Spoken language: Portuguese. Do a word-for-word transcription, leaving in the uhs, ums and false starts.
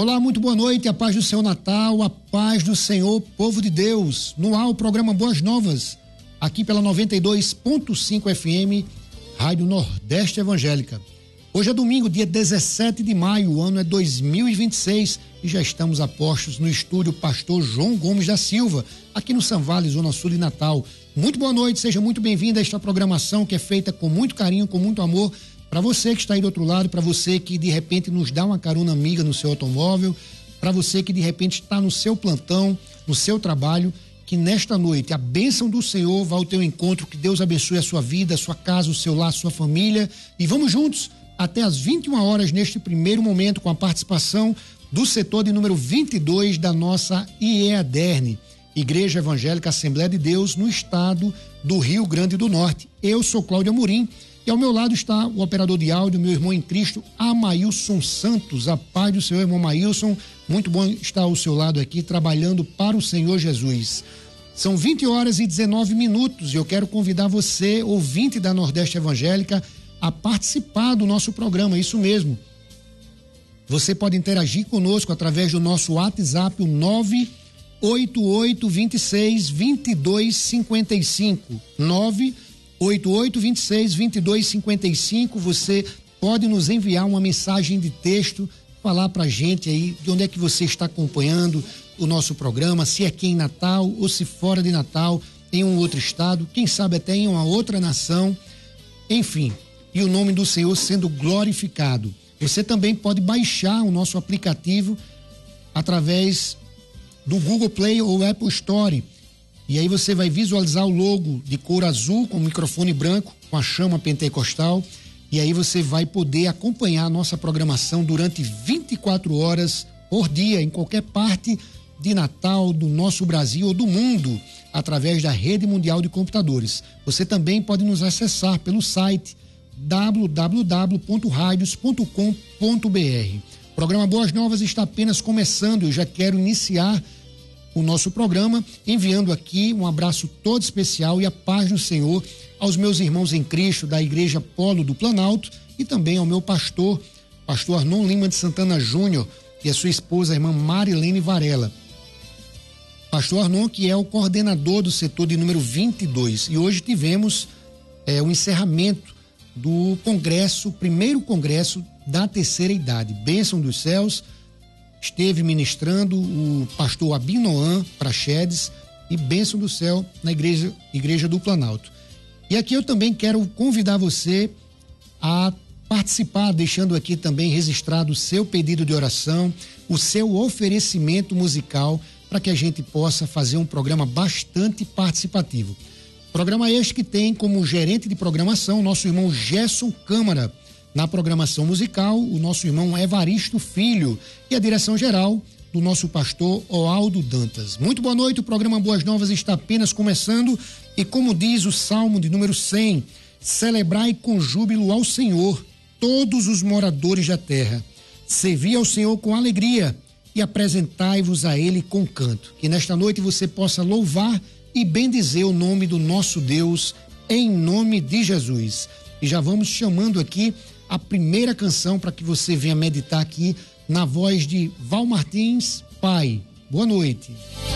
Olá, muito boa noite, a paz do Senhor Natal, a paz do Senhor, povo de Deus. No ar o programa Boas Novas, aqui pela noventa e dois ponto cinco F M, Rádio Nordeste Evangélica. Hoje é domingo, dia dezessete de maio, o ano é dois mil e vinte e seis e já estamos a postos no estúdio Pastor João Gomes da Silva, aqui no Sanvale, Zona Sul de Natal. Muito boa noite, seja muito bem-vindo a esta programação que é feita com muito carinho, com muito amor, para você que está aí do outro lado, para você que de repente nos dá uma carona amiga no seu automóvel, para você que de repente está no seu plantão, no seu trabalho, que nesta noite a bênção do Senhor vá ao teu encontro, que Deus abençoe a sua vida, a sua casa, o seu lar, a sua família, e vamos juntos até às vinte e uma horas neste primeiro momento com a participação do setor de número vinte e dois da nossa I E A D E R N, Igreja Evangélica Assembleia de Deus, no estado do Rio Grande do Norte. Eu sou Cláudio Amorim e ao meu lado está o operador de áudio, meu irmão em Cristo, Amailson Santos. A paz do Senhor, irmão Amailson, muito bom estar ao seu lado aqui, trabalhando para o Senhor Jesus. São vinte horas e dezenove minutos e eu quero convidar você, ouvinte da Nordeste Evangélica, a participar do nosso programa, isso mesmo. Você pode interagir conosco através do nosso WhatsApp, o nove oito oito, dois seis, dois dois cinco cinco, nove oito oito, dois seis, dois dois cinco cinco. Você pode nos enviar uma mensagem de texto, falar pra gente aí de onde é que você está acompanhando o nosso programa, se é aqui em Natal ou se fora de Natal, em um outro estado, quem sabe até em uma outra nação, enfim, e o nome do Senhor sendo glorificado. Você também pode baixar o nosso aplicativo através do Google Play ou Apple Store. E aí você vai visualizar o logo de cor azul com o microfone branco, com a chama pentecostal. E aí você vai poder acompanhar a nossa programação durante vinte e quatro horas por dia, em qualquer parte de Natal, do nosso Brasil ou do mundo, através da Rede Mundial de Computadores. Você também pode nos acessar pelo site w w w ponto radios ponto com ponto b r. O programa Boas Novas está apenas começando. Eu já quero iniciar o nosso programa enviando aqui um abraço todo especial e a paz do Senhor aos meus irmãos em Cristo da Igreja Polo do Planalto e também ao meu pastor, pastor Arnon Lima de Santana Júnior, e a sua esposa, a irmã Marilene Varela. Pastor Arnon, que é o coordenador do setor de número vinte e dois. E hoje tivemos é, o encerramento do congresso, primeiro congresso da terceira idade, Bênção dos Céus. Esteve ministrando o pastor Abinoam Praxedes e Bênção do Céu na igreja, igreja do Planalto. E aqui eu também quero convidar você a participar, deixando aqui também registrado o seu pedido de oração, o seu oferecimento musical, para que a gente possa fazer um programa bastante participativo. Programa este que tem como gerente de programação o nosso irmão Gerson Câmara, na programação musical o nosso irmão Evaristo Filho e a direção geral do nosso pastor Oaldo Dantas. Muito boa noite, o programa Boas Novas está apenas começando e como diz o Salmo de número cem, celebrai com júbilo ao Senhor todos os moradores da terra, servi ao Senhor com alegria e apresentai-vos a Ele com canto. Que nesta noite você possa louvar e bendizer o nome do nosso Deus, em nome de Jesus. E já vamos chamando aqui a primeira canção para que você venha meditar aqui na voz de Val Martins, Pai. Boa noite.